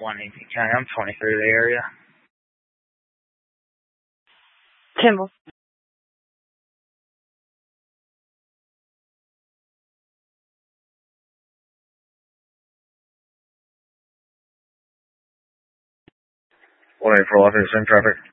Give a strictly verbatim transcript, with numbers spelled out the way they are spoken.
one eighteen County. I'm twenty-three of the area. Kimball. one eighty-four, Los Angeles, same traffic.